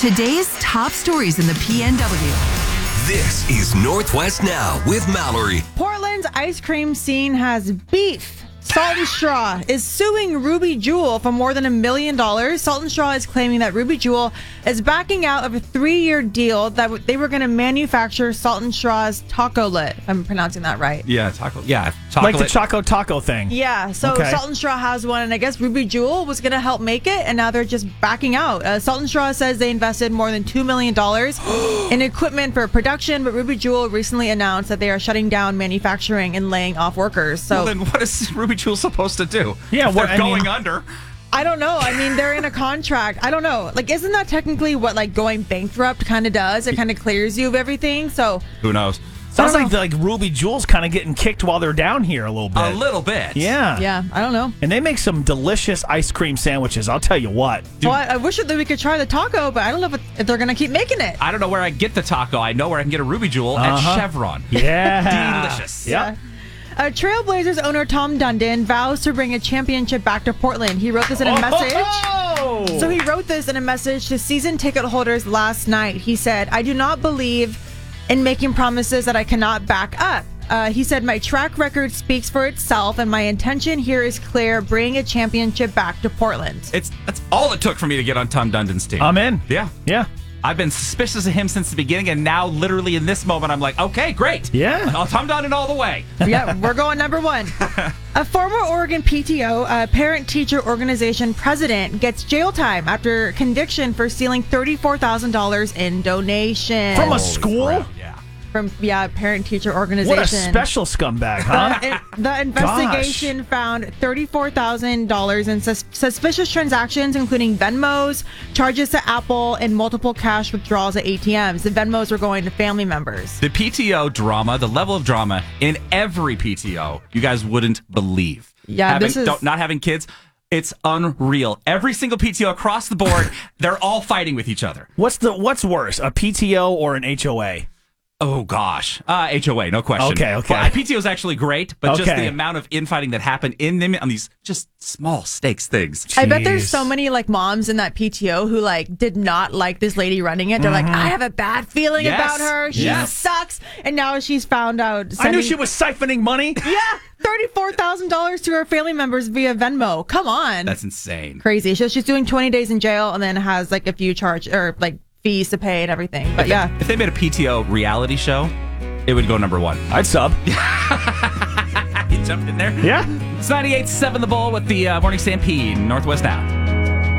Today's top stories in the PNW. This is Northwest Now with Mallory. Portland's ice cream scene has beef. Salt and Straw is suing Ruby Jewel for more than $1 million. Salt and Straw is claiming that Ruby Jewel is backing out of a 3-year deal that they were going to manufacture Salt and Straw's Taco-Lit, if I'm pronouncing that right. Yeah, taco. Yeah, Like the Choco Taco thing. Yeah, so Okay. Salt and Straw has one, and I guess Ruby Jewel was going to help make it, and now they're just backing out. Salt and Straw says they invested more than $2 million in equipment for production, but Ruby Jewel recently announced that they are shutting down manufacturing and laying off workers. So well, then what is Ruby Jewel supposed to do? Yeah, if they're going under. I don't know. I mean, they're in a contract. I don't know. Like, isn't that technically what like going bankrupt kind of does? It kind of clears you of everything. So Who knows? Sounds I don't like Ruby Jewel's kind of getting kicked while they're down here a little bit. A little bit. Yeah. yeah, I don't know. And they make some delicious ice cream sandwiches. I'll tell you what. Well, I wish that we could try the taco, but I don't know if they're going to keep making it. I don't know where I get the taco. I know where I can get a Ruby Jewel at Chevron. Yeah. Delicious. Yep. Trailblazers owner Tom Dundon vows to bring a championship back to Portland. He wrote this in a message. So he wrote this in a message to season ticket holders last night. He said, "I do not believe in making promises that I cannot back up." He said, "My track record speaks for itself, and my intention here is clear: bring a championship back to Portland." That's all it took for me to get on Tom Dundon's team. I'm in. Yeah. Yeah. I've been suspicious of him since the beginning, and now literally in this moment, I'm like, okay, great. Yeah. Tom Dundon all the way. Yeah, we're going number one. A former Oregon PTO, parent-teacher organization president, gets jail time after conviction for stealing $34,000 in donations. From a school? Yeah. From parent-teacher organization. What a special scumbag, huh? The investigation found $34,000 in suspicious transactions, including Venmos, charges to Apple, and multiple cash withdrawals at ATMs. The Venmos were going to family members. The PTO drama, the level of drama in every PTO, you guys wouldn't believe. Yeah, not having kids. It's unreal. Every single PTO across the board, they're all fighting with each other. What's worse, a PTO or an HOA? Oh, gosh. HOA, no question. Okay. Well, PTO is actually great, but just Okay. the amount of infighting that happened in them on these just small stakes things. I bet there's Jeez. so many like moms in that PTO who like did not like this lady running it. They're like, I have a bad feeling Yes. about her. She Yes. sucks. And now she's found out. I knew she was siphoning money. Yeah, $34,000 to her family members via Venmo. Come on. That's insane. Crazy. So she's doing 20 days in jail and then has like a few fees to pay and everything. But yeah. If they made a PTO reality show, it would go number one. I'd sub. You jumped in there? Yeah. It's 98.7 The Bull with the Morning Stampede, Northwest Now.